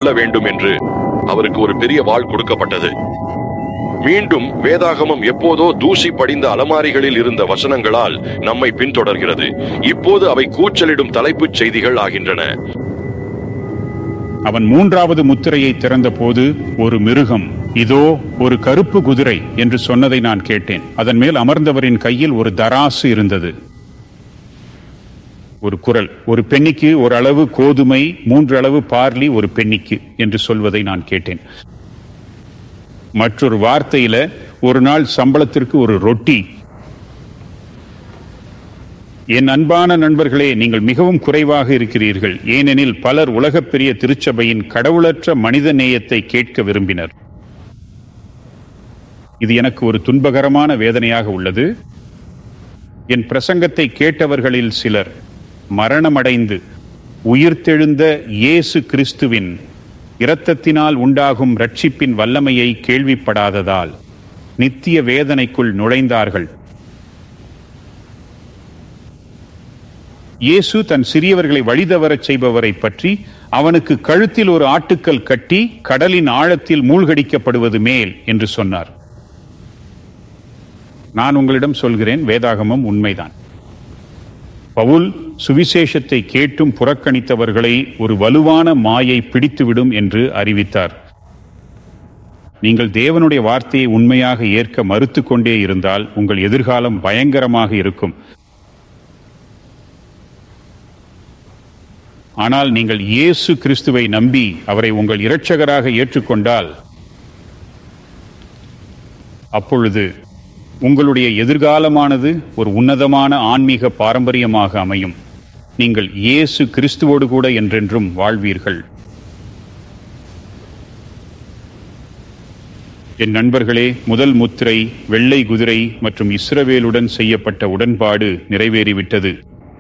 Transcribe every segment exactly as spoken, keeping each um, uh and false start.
செல்ல வேண்டும் என்று அவருக்கு ஒரு பெரிய வாள் கொடுக்கப்பட்டது. மீண்டும் வேதாகமம் எப்போதோ தூசி படிந்த அலமாரிகளில் இருந்த வசனங்களால் நம்மை பின்தொடர்கிறது. இப்போது அவை கூச்சலிடும் தலைப்புச் செய்திகள் ஆகின்றன. அவன் மூன்றாவது முத்திரையை திறந்த போது ஒரு மிருகம், இதோ ஒரு கருப்பு குதிரை என்று சொன்னதை நான் கேட்டேன். அதன் மேல் அமர்ந்தவரின் கையில் ஒரு தராசு இருந்தது. ஒரு குரல், ஒரு பெண்ணிக்கு ஒரு அளவு கோதுமை, மூன்று அளவு பார்லி ஒரு பெண்ணிக்கு என்று சொல்வதை நான் கேட்டேன். மற்றொரு வார்த்தையில ஒரு நாள் சம்பளத்திற்கு ஒரு ரொட்டி. என் அன்பான நண்பர்களே, நீங்கள் மிகவும் குறைவாக இருக்கிறீர்கள். ஏனெனில் பலர் உலகப் பெரிய திருச்சபையின் கடவுளற்ற மனித நேயத்தை கேட்க விரும்பினர். இது எனக்கு ஒரு துன்பகரமான வேதனையாக உள்ளது. என் பிரசங்கத்தை கேட்டவர்களில் சிலர் மரணமடைந்து உயிர்த்தெழுந்த இயேசு கிறிஸ்துவின் இரத்தத்தினால் உண்டாகும் ரட்சிப்பின் வல்லமையை கேள்விப்படாததால் நித்திய வேதனைக்குள் நுழைந்தார்கள். இயேசு தன் சிறியவர்களை வழிதவரச் செய்பவரை பற்றி அவனுக்கு கழுத்தில் ஒரு ஆட்டுக்கல் கட்டி கடலின் ஆழத்தில் மூழ்கடிக்கப்படுவது மேல் என்று சொன்னார். நான் உங்களிடம் சொல்கிறேன், வேதாகமம் உண்மைதான். பவுல் சுவிசேஷத்தை கேட்டும் புறக்கணித்தவர்களை ஒரு வலுவான மாயை பிடித்துவிடும் என்று அறிவித்தார். நீங்கள் தேவனுடைய வார்த்தையை உண்மையாக ஏற்க மறுத்து கொண்டே இருந்தால் உங்கள் எதிர்காலம் பயங்கரமாக இருக்கும். ஆனால் நீங்கள் இயேசு கிறிஸ்துவை நம்பி அவரை உங்கள் இரட்சகராக ஏற்றுக்கொண்டால் அப்பொழுது உங்களுடைய எதிர்காலமானது ஒரு உன்னதமான ஆன்மீக பாரம்பரியமாக அமையும். நீங்கள் இயேசு கிறிஸ்துவோடு கூட என்றென்றும் வாழ்வீர்கள். என் நண்பர்களே, முதல் முத்திரை, வெள்ளை குதிரை மற்றும் இஸ்ரவேலுடன் செய்யப்பட்ட உடன்பாடு நிறைவேறிவிட்டது.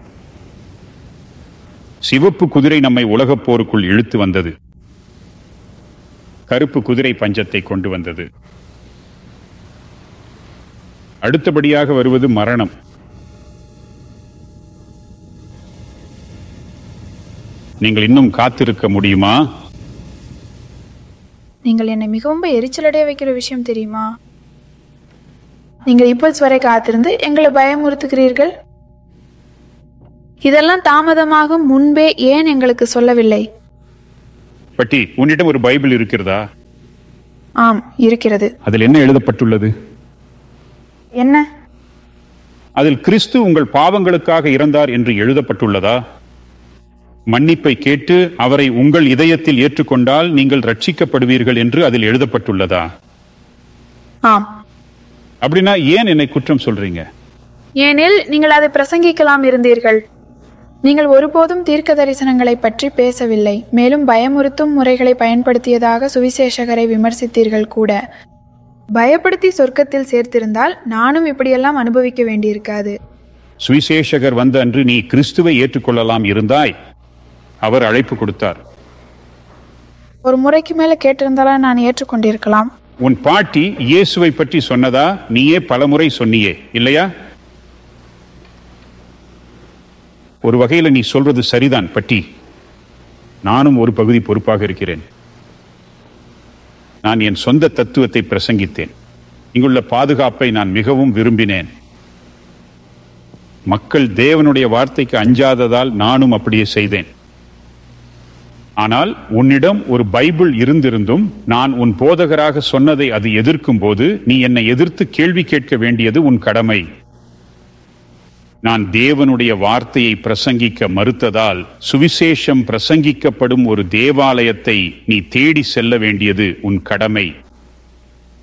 சிவப்பு குதிரை நம்மை உலகப் போருக்குள் இழுத்து வந்தது. கருப்பு குதிரை பஞ்சத்தை கொண்டு வந்தது. அடுத்தபடியாக வருவது மரணம். நீங்கள் இன்னும் காத்திருக்க முடியுமா? நீங்கள் என்னை மிகவும் எரிச்சலடைய வைக்கிற விஷயம் தெரியுமா? நீங்கள் இப்போது வரை காத்திருந்து எங்களை பயமுறுத்துகிறீர்கள். இதெல்லாம் தாமதமாகும் முன்பே ஏன் எங்களுக்கு சொல்லவில்லை? பட்டி, உன்னிடம் ஒரு பைபிள் இருக்கிறதா? ஆம், இருக்கிறது. அதில் என்ன எழுதப்பட்டுள்ளது? என்ன? அதில் கிறிஸ்து உங்கள் பாவங்களுக்காக இறந்தார் என்று எழுதப்பட்டுள்ளதா? மன்னிப்பை கேட்டு அவரை உங்கள் இதயத்தில் ஏற்றுக்கொண்டால் நீங்கள் ரட்சிக்கப்படுவீர்கள் என்று அதில் எழுதப்பட்டுள்ளதா? ஆம். அப்படின்னா ஏன் என்னை குற்றம் சொல்றீங்க? ஏனில் நீங்கள் அதை பிரசங்கிக்கலாம் இருந்தீர்கள். நீங்கள் ஒருபோதும் தீர்க்க தரிசனங்களை பற்றி பேசவில்லை. மேலும் பயமுறுத்தும் முறைகளை பயன்படுத்தியதாக சுவிசேஷகரை விமர்சித்தீர்கள் கூட. பயப்படுத்தி சொர்க்கத்தில் சேர்த்திருந்தால் நானும் இப்படியெல்லாம் அனுபவிக்க வேண்டியிருக்காது. சுவிசேஷகர் வந்த அன்று நீ கிறிஸ்துவை ஏற்றுக்கொள்ளலாம் இருந்தாய். அவர் அழைப்பு கொடுத்தார். ஒரு முறைக்கு மேல கேட்டிருந்தாலா நான் ஏற்றுக்கொண்டிருக்கலாம். உன் பாட்டி இயேசுவை பற்றி சொன்னதா? நீயே பலமுறை சொன்னியே, இல்லையா? ஒரு வகையில் நீ சொல்றது சரிதான் பட்டி. நானும் ஒரு பகுதி பொறுப்பாக இருக்கிறேன். நான் என் சொந்த தத்துவத்தை பிரசங்கித்தேன். இங்குள்ள பாதுகாப்பை நான் மிகவும் விரும்பினேன். மக்கள் தேவனுடைய வார்த்தைக்கு அஞ்சாததால் நானும் அப்படியே செய்தேன். ஆனால் உன்னிடம் ஒரு பைபிள் இருந்திருந்தும் நான் உன் போதகராக சொன்னதை அது எதிர்க்கும் போது நீ என்னை எதிர்த்து கேள்வி கேட்க வேண்டியது உன் கடமை. நான் தேவனுடைய வார்த்தையை பிரசங்கிக்க மறுத்ததால் சுவிசேஷம் பிரசங்கிக்கப்படும் ஒரு தேவாலயத்தை நீ தேடி செல்ல வேண்டியது உன் கடமை.